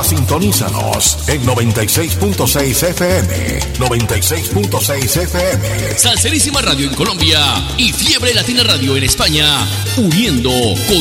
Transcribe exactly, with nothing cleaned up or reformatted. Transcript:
sintonízanos en noventa y seis punto seis F M. noventa y seis punto seis F M. Salserísima Radio en Colombia y Fiebre Latina Radio en España, uniendo con